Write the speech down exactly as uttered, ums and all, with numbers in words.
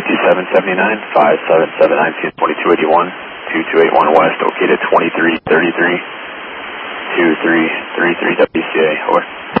fifty-seven seventy-nine, five seven seven nine, twenty-two eighty-one, two two eight one West, okay to twenty-three thirty-three, two three three three W C A, over.